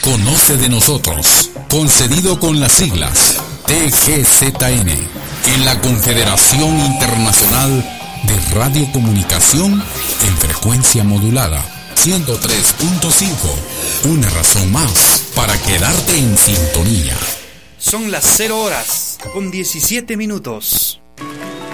Conoce de nosotros, concedido con las siglas TGZN, en la Confederación Internacional de Radiocomunicación en frecuencia modulada 103.5. Una razón más para quedarte en sintonía. Son las 0 horas con 17 minutos.